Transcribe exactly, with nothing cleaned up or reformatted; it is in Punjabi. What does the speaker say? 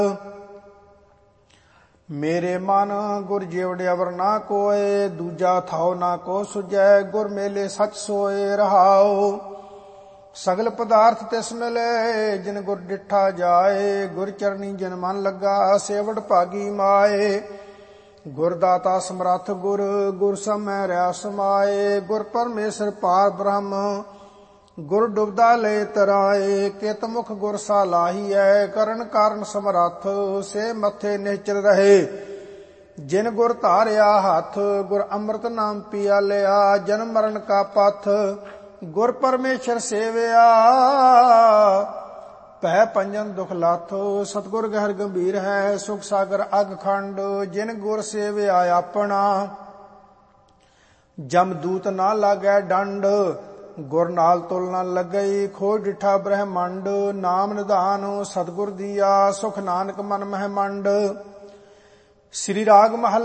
ਮੇਰੇ ਮਨ ਗੁਰ ਜਿਵੜ ਅਵਰ ਨਾ ਕੋਏ, ਦੂਜਾ ਥਾਉ ਨਾ ਕੋ ਸੁਝੈ, ਗੁਰ ਮੇਲੇ ਸਚ ਸੋਏ ਰਹਾਉ। ਸਗਲ ਪਦਾਰਥ ਤਿਸ ਮਿਲੇ, ਜਿਨ ਗੁਰ ਡਿਠਾ ਜਾਏ, ਗੁਰ ਚਰਨੀ ਜਿਨ ਮਨ ਲੱਗਾ, ਸੇਵੜ ਭਾਗੀ ਮਾਏ। ਗੁਰ ਦਾਤਾ ਸਮਰੱਥ ਗੁਰ, ਗੁਰ ਸਮੈ ਰਿਆ ਸਮਾਏ, ਗੁਰ ਪਰਮੇਸ਼ਰ ਪਾਰ ਬ੍ਰਹਮ, ਗੁਰ ਡੁਬਦਾ ਲੈ ਤਰਾਏ। ਕਿਤ ਮੁਖ ਗੁਰ ਸਾਲਾਹੀਐ, ਕਰਨ ਕਾਰਨ ਸਮਰੱਥ, ਸੇ ਮੱਥੇ ਨਿਹਚਲ ਰਹੇ, ਜਿਨ ਗੁਰ ਧਾਰਿਆ ਹੱਥ। ਗੁਰ ਅੰਮ੍ਰਿਤ ਨਾਮ ਪੀਆ ਲਿਆ, ਜਨਮ ਮਰਨ ਕਾ ਪਥ, ਗੁਰ ਪਰਮੇਸ਼ਰ ਸੇਵਿਆ, ਭੈ ਪੰਜਨ ਦੁਖ ਲਾਥ। ਸਤਿਗੁਰ ਗਹਿਰ ਗੰਭੀਰ ਹੈ, ਸੁਖ ਸਾਗਰ ਅਗ ਖੰਡ, ਜਿਨ ਗੁਰ ਸੇਵਿਆ ਆਪਣਾ, ਜਮਦੂਤ ਨਾ ਲਾਗੈ ਡੰਡ। ਗੁਰ ਨਾਲ ਤੁਲ ਨਾ ਲੱਗਈ, ਖੋਜ ਡਿਠਾ ਬ੍ਰਹਮੰਡ, ਨਾਮ ਨਿਧਾਨ ਸਤਿਗੁਰ ਦੀਆ, ਸੁਖ ਨਾਨਕ ਮਨ ਮਹਿ ਮੰਡ। ਸ੍ਰੀ ਰਾਗ ਮਹੱਲਾ